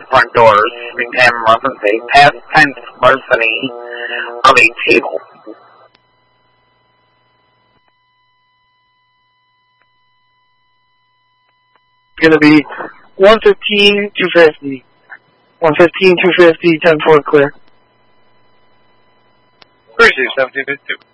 front doors, screen camera, say, past tense larceny of a table. Going to be 115, 250. 115, 250, 10-4 clear. Appreciate 1752.